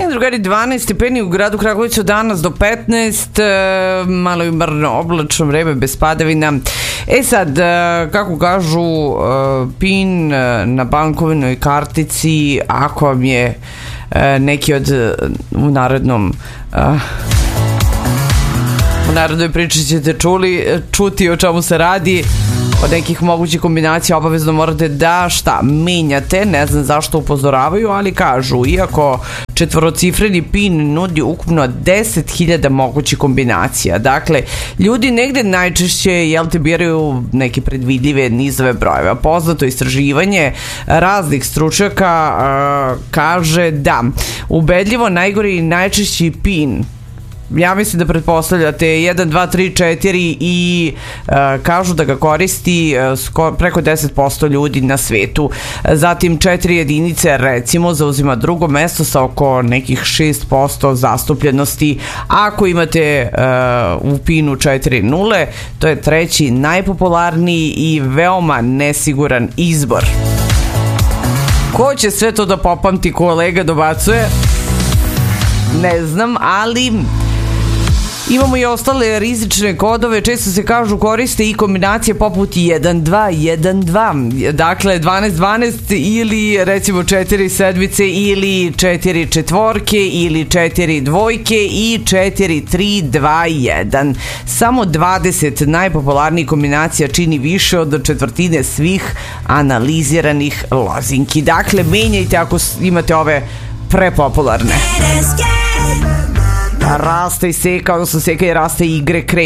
drugari, 12 stepeni u gradu Kragujevcu, danas do 15, malo i marno oblačno vreme bez padavina. Sad, kako kažu, PIN na bankovnoj kartici, ako vam je neki od u narodnoj priči ćete čuti o čemu se radi, od nekih mogućih kombinacija, obavezno morate da menjate. Ne znam zašto upozoravaju, ali kažu, iako četvorocifreni PIN nudi ukupno 10.000 mogućih kombinacija. Dakle, ljudi negde najčešće biraju neke predvidljive nizove brojeve. Poznato istraživanje raznih stručnjaka kaže da ubedljivo najgori i najčešći PIN, ja mislim da pretpostavljate 1, 2, 3, 4 i kažu da ga koristi preko 10% ljudi na svetu. Zatim 4 jedinice recimo zauzima drugo mesto sa oko nekih 6% zastupljenosti. Ako imate u PIN-u 4 nule, to je treći najpopularniji i veoma nesiguran izbor. Ko će sve to da popamti, kolega dobacuje? Ne znam, ali imamo i ostale rizične kodove, često se kažu koriste i kombinacije poput 1-2-1-2, dakle 12-12 ili recimo 4 sedmice ili 4 četvorke ili 4 dvojke i 4-3-2-1. Samo 20 najpopularnijih kombinacija čini više od četvrtine svih analiziranih lozinki. Dakle, menjajte ako imate ove prepopularne. Raste i seka, odnosno seka i raste igre,